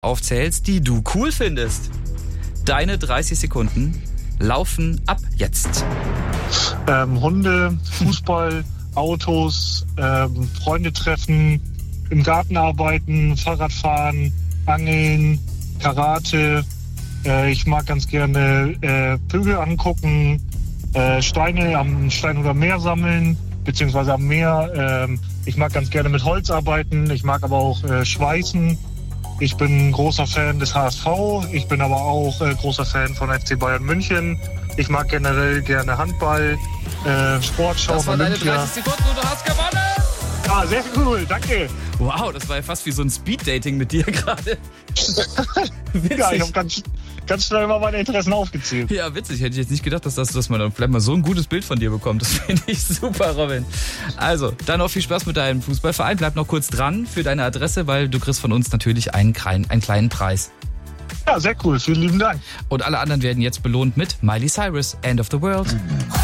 aufzählst, die du cool findest. Deine 30 Sekunden laufen ab jetzt. Hunde, Fußball, Autos, Freunde treffen, im Garten arbeiten, Fahrradfahren, Angeln, Karate. Ich mag ganz gerne Vögel angucken, Steine am Stein oder Meer sammeln, beziehungsweise am Meer. Ich mag ganz gerne mit Holz arbeiten, ich mag aber auch schweißen. Ich bin ein großer Fan des HSV, ich bin aber auch großer Fan von FC Bayern München. Ich mag generell gerne Handball, Sportschau, Das waren Olympia. deine 30 Sekunden und du hast gewonnen! Ah, sehr cool, danke. Wow, das war ja fast wie so ein Speed-Dating mit dir gerade. Ja, ich Witzig. habe ganz schnell mal meine Interessen aufgezählt. Ja, witzig. Hätte ich jetzt nicht gedacht, dass man dann vielleicht mal so ein gutes Bild von dir bekommt. Das finde ich super, Robin. Also, dann noch viel Spaß mit deinem Fußballverein. Bleib noch kurz dran für deine Adresse, weil du kriegst von uns natürlich einen kleinen Preis. Ja, sehr cool, vielen lieben Dank. Und alle anderen werden jetzt belohnt mit Miley Cyrus, End of the World.